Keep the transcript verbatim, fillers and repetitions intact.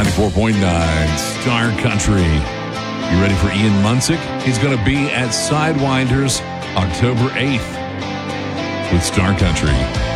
ninety-four point nine Star Country. You ready for Ian Munsick? He's going to be at Sidewinders October eighth with Star Country.